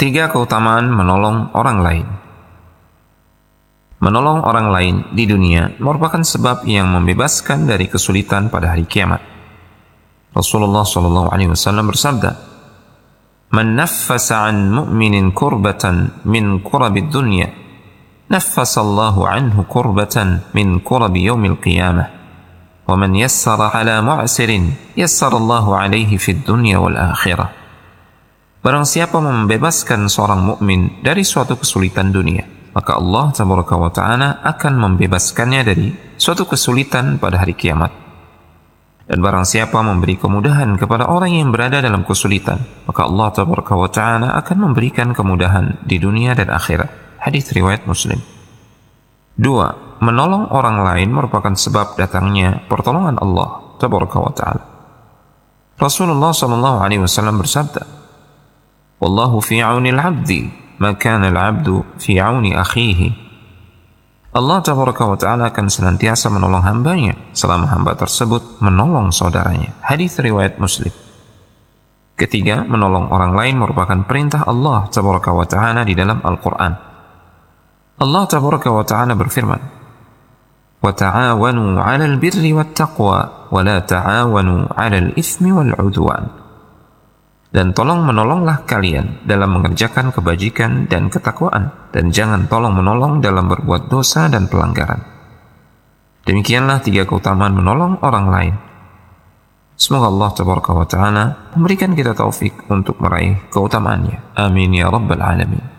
3 keutamaan menolong orang lain. Menolong orang lain di dunia merupakan sebab yang membebaskan dari kesulitan pada hari kiamat. Rasulullah SAW bersabda, "Man naffasa an mu'minin kurbatan min kurabid dunya, naffasallahu anhu kurbatan min kurabi yaumil qiyamah. Wa man yassara ala mu'sirin, yassarallahu alaihi fid dunya wal akhirah." Barang siapa membebaskan seorang mukmin dari suatu kesulitan dunia, maka Allah Tabaraka wa Ta'ala akan membebaskannya dari suatu kesulitan pada hari kiamat. Dan barang siapa memberi kemudahan kepada orang yang berada dalam kesulitan, maka Allah Tabaraka wa Ta'ala akan memberikan kemudahan di dunia dan akhirat. Hadis riwayat Muslim. 2. Menolong orang lain merupakan sebab datangnya pertolongan Allah Tabaraka wa Ta'ala. Rasulullah SAW bersabda, "Wallahu fi 'auni al-'abdi, ma kana al-'abdu fi 'auni akhihi." Allah Tabaraka wa Ta'ala akan senantiasa menolong hambanya selama hamba tersebut menolong saudaranya. Hadis riwayat Muslim. Ketiga, menolong orang lain merupakan perintah Allah Tabaraka wa Ta'ala di dalam Al-Quran. Allah Tabaraka wa Ta'ala berfirman, "Wa ta'awanu 'alal birri wat taqwa, wa la ta'awanu 'alal itsmi wal 'udwan." Dan tolong menolonglah kalian dalam mengerjakan kebajikan dan ketakwaan, dan jangan tolong menolong dalam berbuat dosa dan pelanggaran. Demikianlah 3 keutamaan menolong orang lain. Semoga Allah Tabaraka wa Ta'ala memberikan kita taufik untuk meraih keutamaannya. Amin ya Rabbal Alamin.